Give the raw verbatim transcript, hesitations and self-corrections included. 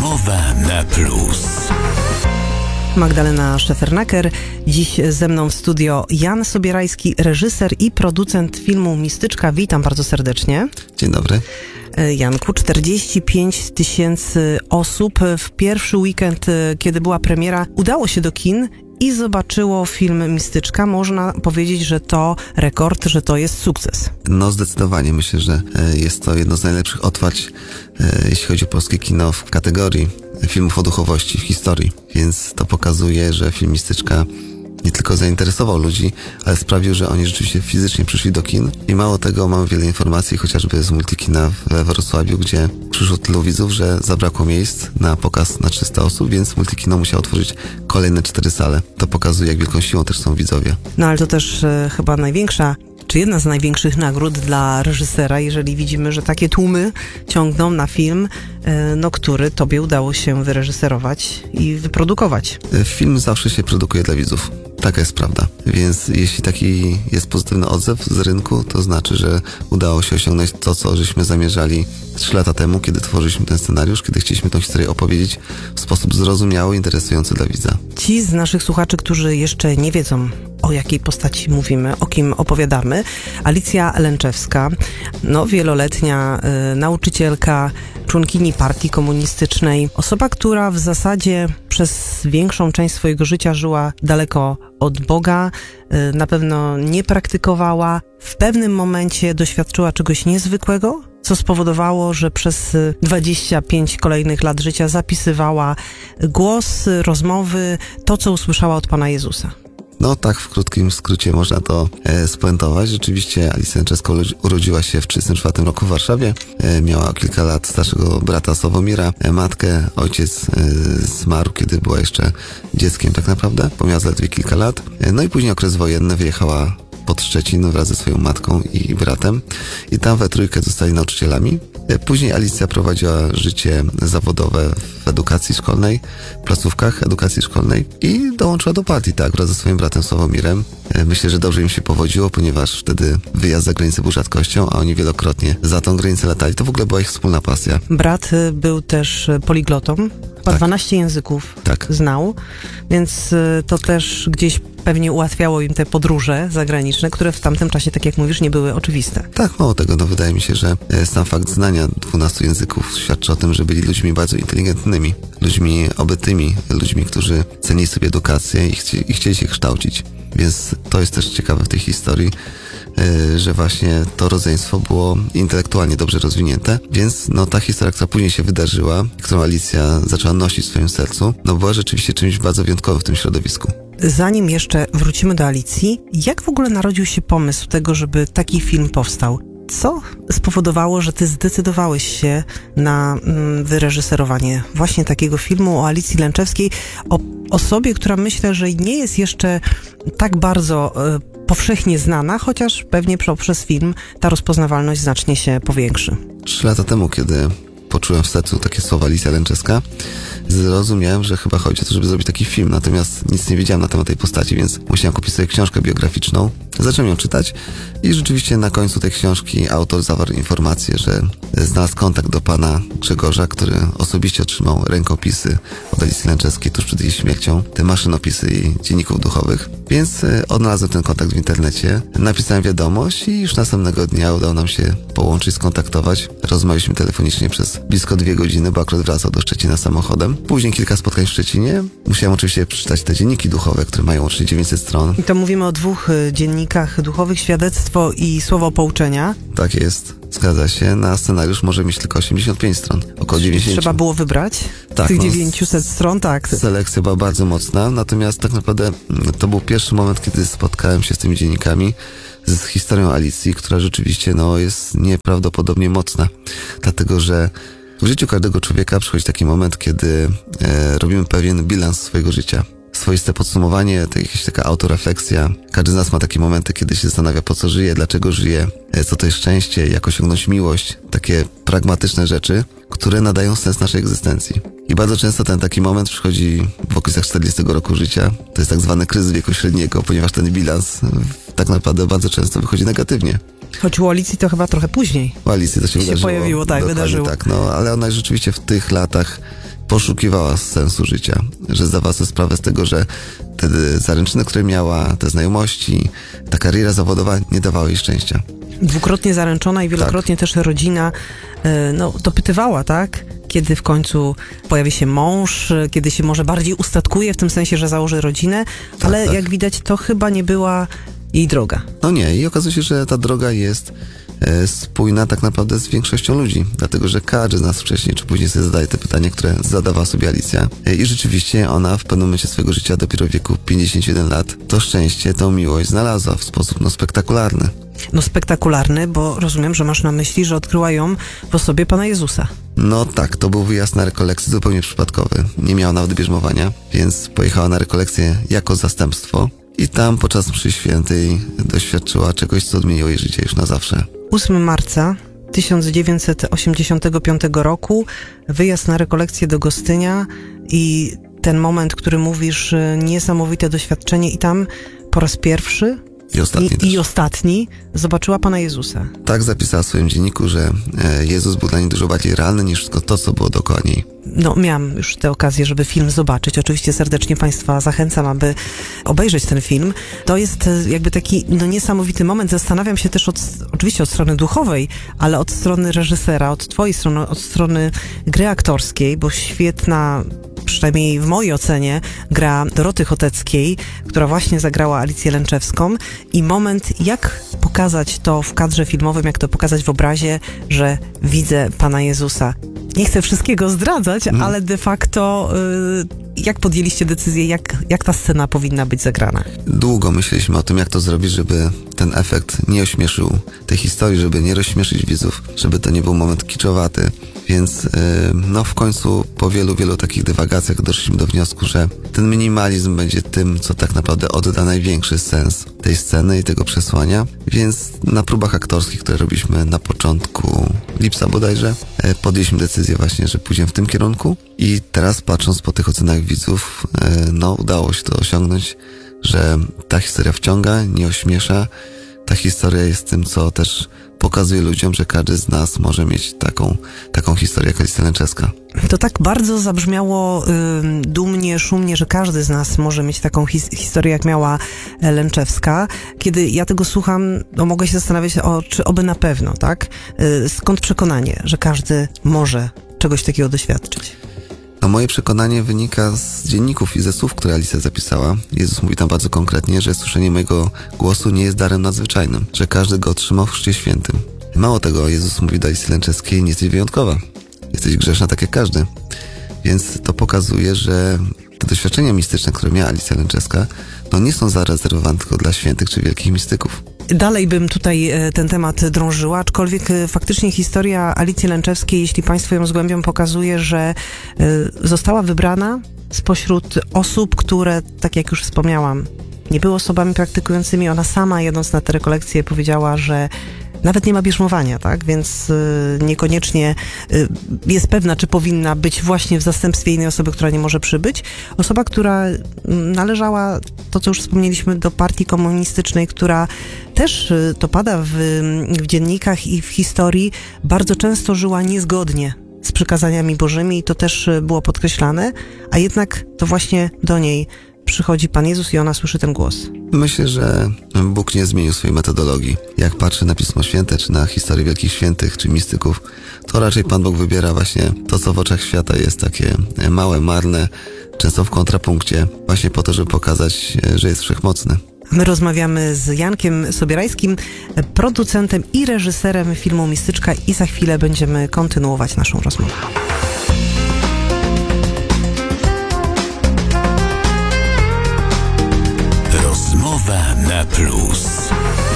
Filmowe Plus. Magdalena Szefernaker. Dziś ze mną w studio Jan Sobierajski, reżyser i producent filmu Mistyczka. Witam bardzo serdecznie. Dzień dobry. Janku, czterdzieści pięć tysięcy osób w pierwszy weekend, kiedy była premiera, udało się do kin i zobaczyło film Mistyczka. Można powiedzieć, że to rekord, że to jest sukces. No zdecydowanie. Myślę, że jest to jedno z najlepszych otwarć, jeśli chodzi o polskie kino w kategorii filmów o duchowości, w historii. Więc to pokazuje, że film Mistyczka nie tylko zainteresował ludzi, ale sprawił, że oni rzeczywiście fizycznie przyszli do kin. I mało tego, mamy wiele informacji, chociażby z Multikina we Wrocławiu, gdzie przyszło tylu widzów, że zabrakło miejsc na pokaz na trzysta osób, więc Multikino musiało otworzyć kolejne cztery sale. To pokazuje, jak wielką siłą też są widzowie. No ale to też e, chyba największa, czy jedna z największych nagród dla reżysera, jeżeli widzimy, że takie tłumy ciągną na film, e, no który tobie udało się wyreżyserować i wyprodukować. Film zawsze się produkuje dla widzów. Taka jest prawda. Więc jeśli taki jest pozytywny odzew z rynku, to znaczy, że udało się osiągnąć to, co żeśmy zamierzali trzy lata temu, kiedy tworzyliśmy ten scenariusz, kiedy chcieliśmy tę historię opowiedzieć w sposób zrozumiały, interesujący dla widza. Ci z naszych słuchaczy, którzy jeszcze nie wiedzą, o jakiej postaci mówimy, o kim opowiadamy. Alicja Lęczewska, no wieloletnia y, nauczycielka, członkini partii komunistycznej. Osoba, która w zasadzie przez większą część swojego życia żyła daleko od Boga, y, na pewno nie praktykowała. W pewnym momencie doświadczyła czegoś niezwykłego, co spowodowało, że przez dwadzieścia pięć kolejnych lat życia zapisywała głos, rozmowy, to, co usłyszała od Pana Jezusa. No tak, w krótkim skrócie można to e, spuentować. Rzeczywiście Alicja Lęczewska urodziła się w tysiąc dziewięćset trzydziestym czwartym roku w Warszawie. E, miała kilka lat starszego brata Sławomira, e, matkę. Ojciec e, zmarł, kiedy była jeszcze dzieckiem tak naprawdę, bo miała zaledwie kilka lat. E, no i później okres wojenny, wyjechała pod Szczecin wraz ze swoją matką i bratem i tam we trójkę zostali nauczycielami. Później Alicja prowadziła życie zawodowe w edukacji szkolnej, w placówkach edukacji szkolnej i dołączyła do partii, tak, wraz ze swoim bratem Sławomirem. Myślę, że dobrze im się powodziło, ponieważ wtedy wyjazd za granicę był rzadkością, a oni wielokrotnie za tą granicę latali. To w ogóle była ich wspólna pasja. Brat był też poliglotą, chyba tak. dwanaście języków tak. znał, więc to też gdzieś pewnie ułatwiało im te podróże zagraniczne, które w tamtym czasie, tak jak mówisz, nie były oczywiste. Tak, mało tego, no wydaje mi się, że sam fakt znania dwunastu języków świadczy o tym, że byli ludźmi bardzo inteligentnymi, ludźmi obytymi, ludźmi, którzy cenili sobie edukację i, chci, i chcieli się kształcić. Więc to jest też ciekawe w tej historii, że właśnie to rodzeństwo było intelektualnie dobrze rozwinięte, więc no ta historia, która później się wydarzyła, którą Alicja zaczęła nosić w swoim sercu, no była rzeczywiście czymś bardzo wyjątkowym w tym środowisku. Zanim jeszcze wrócimy do Alicji, jak w ogóle narodził się pomysł tego, żeby taki film powstał? Co spowodowało, że ty zdecydowałeś się na mm, wyreżyserowanie właśnie takiego filmu o Alicji Lęczewskiej, o osobie, która myślę, że nie jest jeszcze tak bardzo y, powszechnie znana, chociaż pewnie poprzez film ta rozpoznawalność znacznie się powiększy. Trzy lata temu, kiedy poczułem w sercu takie słowa Alicja Lęczewska, zrozumiałem, że chyba chodzi o to, żeby zrobić taki film, natomiast nic nie wiedziałem na temat tej postaci, więc musiałem kupić sobie książkę biograficzną. Zacząłem ją czytać i rzeczywiście na końcu tej książki autor zawarł informację, że znalazł kontakt do pana Grzegorza, który osobiście otrzymał rękopisy od Alicji Lęczewskiej tuż przed jej śmiercią, te maszynopisy jej dzienników duchowych. Więc odnalazłem ten kontakt w internecie, napisałem wiadomość i już następnego dnia udało nam się połączyć, skontaktować. Rozmawialiśmy telefonicznie przez blisko dwie godziny, bo akurat wracał do Szczecina samochodem. Później kilka spotkań w Szczecinie. Musiałem oczywiście przeczytać te dzienniki duchowe, które mają łącznie dziewięćset stron. I to mówimy o dwóch dziennikach duchowych, Świadectwo i Słowo Pouczenia. Tak jest, zgadza się. Na scenariusz może mieć tylko osiemdziesiąt pięć stron, około dziewięćdziesiąt. Trzeba było wybrać tak, tych no, dziewięćset stron, tak. Selekcja była bardzo mocna, natomiast tak naprawdę to był pierwszy moment, kiedy spotkałem się z tymi dziennikami, z historią Alicji, która rzeczywiście no, jest nieprawdopodobnie mocna, dlatego że w życiu każdego człowieka przychodzi taki moment, kiedy e, robimy pewien bilans swojego życia. Swoiste podsumowanie, to jakaś taka autorefleksja. Każdy z nas ma takie momenty, kiedy się zastanawia, po co żyje, dlaczego żyje, e, co to jest szczęście, jak osiągnąć miłość. Takie pragmatyczne rzeczy, które nadają sens naszej egzystencji. I bardzo często ten taki moment przychodzi w okolicach czterdziestego roku życia. To jest tak zwany kryzys wieku średniego, ponieważ ten bilans tak naprawdę bardzo często wychodzi negatywnie. Choć u Alicji to chyba trochę później. U Alicji to się, się wydarzyło. pojawiło, tak, Dokładnie wydarzyło. Tak, no, ale ona rzeczywiście w tych latach, poszukiwała sensu życia, że zdawała sobie sprawę z tego, że te zaręczyny, które miała, te znajomości, ta kariera zawodowa nie dawały jej szczęścia. Dwukrotnie zaręczona i wielokrotnie tak. też rodzina no, dopytywała, tak? Kiedy w końcu pojawi się mąż, kiedy się może bardziej ustatkuje, w tym sensie, że założy rodzinę, tak, ale tak. jak widać, to chyba nie była jej droga. No nie, i okazuje się, że ta droga jest e, spójna tak naprawdę z większością ludzi, dlatego, że każdy z nas wcześniej czy później sobie zadaje te pytania, które zadawała sobie Alicja. E, I rzeczywiście ona w pewnym momencie swojego życia, dopiero w wieku pięćdziesięciu jeden lat, to szczęście, tą miłość znalazła w sposób no spektakularny. No spektakularny, bo rozumiem, że masz na myśli, że odkryła ją w osobie Pana Jezusa. No tak, to był wyjazd na rekolekcję zupełnie przypadkowy. Nie miała nawet bierzmowania, więc pojechała na rekolekcję jako zastępstwo i tam podczas mszy świętej doświadczyła czegoś, co odmieniło jej życie już na zawsze. ósmego marca tysiąc dziewięćset osiemdziesiątego piątego roku, wyjazd na rekolekcję do Gostynia i ten moment, który mówisz, niesamowite doświadczenie i tam po raz pierwszy I ostatni, I, i ostatni zobaczyła Pana Jezusa. Tak zapisała w swoim dzienniku, że Jezus był dla niej dużo bardziej realny niż wszystko to, co było dookoła niej. No, miałam już tę okazję, żeby film zobaczyć. Oczywiście serdecznie Państwa zachęcam, aby obejrzeć ten film. To jest jakby taki no, niesamowity moment. Zastanawiam się też od, oczywiście od strony duchowej, ale od strony reżysera, od Twojej strony, od strony gry aktorskiej, bo świetna, przynajmniej w mojej ocenie, gra Doroty Choteckiej, która właśnie zagrała Alicję Lęczewską i moment, jak pokazać to w kadrze filmowym, jak to pokazać w obrazie, że widzę Pana Jezusa. Nie chcę wszystkiego zdradzać, mm. ale de facto y, jak podjęliście decyzję, jak, jak ta scena powinna być zagrana? Długo myśleliśmy o tym, jak to zrobić, żeby ten efekt nie ośmieszył tej historii, żeby nie rozśmieszyć widzów, żeby to nie był moment kiczowaty. Więc yy, no w końcu po wielu, wielu takich dywagacjach doszliśmy do wniosku, że ten minimalizm będzie tym, co tak naprawdę odda największy sens tej sceny i tego przesłania. Więc na próbach aktorskich, które robiliśmy na początku lipca bodajże, yy, podjęliśmy decyzję właśnie, że pójdziemy w tym kierunku. I teraz patrząc po tych ocenach widzów, yy, no udało się to osiągnąć, że ta historia wciąga, nie ośmiesza. Ta historia jest tym, co też pokazuje ludziom, że każdy z nas może mieć taką, taką historię jak Alicja Lęczewska. To tak bardzo zabrzmiało y, dumnie, szumnie, że każdy z nas może mieć taką his- historię jak miała Lęczewska. Kiedy ja tego słucham, no mogę się zastanawiać, o, czy oby na pewno, tak? Y, skąd przekonanie, że każdy może czegoś takiego doświadczyć? No moje przekonanie wynika z dzienników i ze słów, które Alicja zapisała. Jezus mówi tam bardzo konkretnie, że słyszenie mojego głosu nie jest darem nadzwyczajnym, że każdy go otrzymał w Chrzcie Świętym. Mało tego, Jezus mówi do Alicji Lęczewskiej, nie jesteś wyjątkowa. Jesteś grzeszna tak jak każdy. Więc to pokazuje, że te doświadczenia mistyczne, które miała Alicja Lęczewska, no nie są zarezerwowane tylko dla świętych czy wielkich mistyków. Dalej bym tutaj ten temat drążyła, aczkolwiek faktycznie historia Alicji Lęczewskiej, jeśli Państwo ją zgłębią, pokazuje, że została wybrana spośród osób, które, tak jak już wspomniałam, nie były osobami praktykującymi. Ona sama, jedąc na te rekolekcje, powiedziała, że nawet nie ma bierzmowania, tak? Więc y, niekoniecznie y, jest pewna, czy powinna być właśnie w zastępstwie innej osoby, która nie może przybyć. Osoba, która należała, to co już wspomnieliśmy, do partii komunistycznej, która też, y, to pada w, w dziennikach i w historii, bardzo często żyła niezgodnie z przykazaniami bożymi i to też było podkreślane, a jednak to właśnie do niej przychodzi Pan Jezus i ona słyszy ten głos. Myślę, że Bóg nie zmienił swojej metodologii. Jak patrzy na Pismo Święte, czy na historię wielkich świętych, czy mistyków, to raczej Pan Bóg wybiera właśnie to, co w oczach świata jest takie małe, marne, często w kontrapunkcie, właśnie po to, żeby pokazać, że jest wszechmocny. My rozmawiamy z Jankiem Sobierajskim, producentem i reżyserem filmu Mistyczka i za chwilę będziemy kontynuować naszą rozmowę. Rozmowa na plus.